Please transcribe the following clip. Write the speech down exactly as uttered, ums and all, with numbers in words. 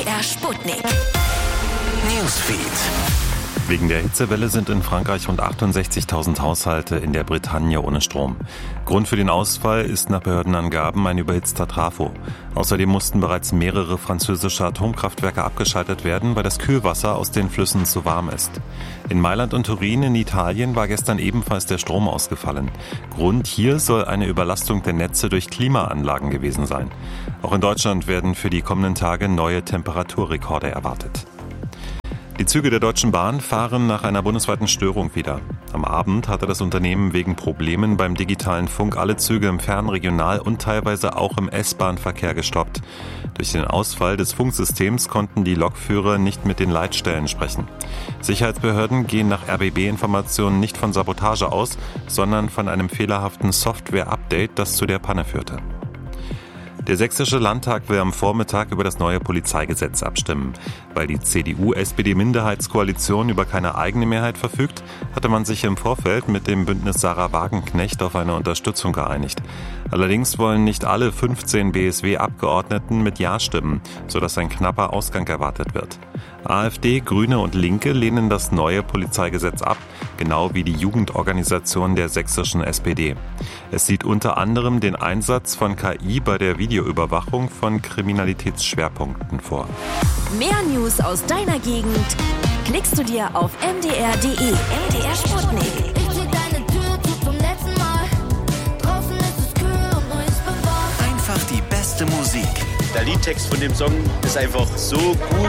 Der Sputnik. Newsfeed. Wegen der Hitzewelle sind in Frankreich rund achtundsechzigtausend Haushalte in der Bretagne ohne Strom. Grund für den Ausfall ist nach Behördenangaben ein überhitzter Trafo. Außerdem mussten bereits mehrere französische Atomkraftwerke abgeschaltet werden, weil das Kühlwasser aus den Flüssen zu warm ist. In Mailand und Turin in Italien war gestern ebenfalls der Strom ausgefallen. Grund hier soll eine Überlastung der Netze durch Klimaanlagen gewesen sein. Auch in Deutschland werden für die kommenden Tage neue Temperaturrekorde erwartet. Die Züge der Deutschen Bahn fahren nach einer bundesweiten Störung wieder. Am Abend hatte das Unternehmen wegen Problemen beim digitalen Funk alle Züge im Fern-, Regional- und teilweise auch im S-Bahn-Verkehr gestoppt. Durch den Ausfall des Funksystems konnten die Lokführer nicht mit den Leitstellen sprechen. Sicherheitsbehörden gehen nach R B B-Informationen nicht von Sabotage aus, sondern von einem fehlerhaften Software-Update, das zu der Panne führte. Der Sächsische Landtag will am Vormittag über das neue Polizeigesetz abstimmen. Weil die C D U-S P D-Minderheitskoalition über keine eigene Mehrheit verfügt, hatte man sich im Vorfeld mit dem Bündnis Sarah Wagenknecht auf eine Unterstützung geeinigt. Allerdings wollen nicht alle fünfzehn B S W-Abgeordneten mit Ja stimmen, sodass ein knapper Ausgang erwartet wird. AfD, Grüne und Linke lehnen das neue Polizeigesetz ab, genau wie die Jugendorganisation der sächsischen S P D. Es sieht unter anderem den Einsatz von K I bei der Videoüberwachung von Kriminalitätsschwerpunkten vor. Mehr News aus deiner Gegend klickst du dir auf m d r punkt d e. M D R Sputnik. Ich zieh deine Tür zu zum letzten Mal. Draußen ist es kühl und nur ist bewahrt. Einfach die beste Musik. Der Liedtext von dem Song ist einfach so gut.